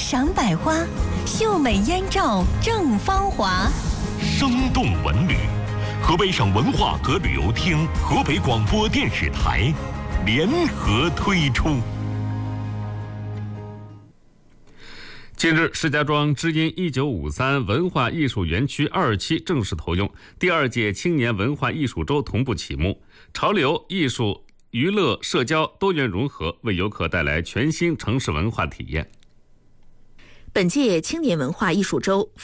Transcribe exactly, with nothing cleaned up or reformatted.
赏百花，秀美燕赵正芳华。 生动文旅，河北省文化和旅游厅、河北广播电视台联合推出。 近日，石家庄知音一九五三文化艺术园区二期正式投用，第二届青年文化艺术周同步启幕，潮流、艺术、娱乐、社交多元融合，为游客带来全新城市文化体验。 本届青年文化艺术周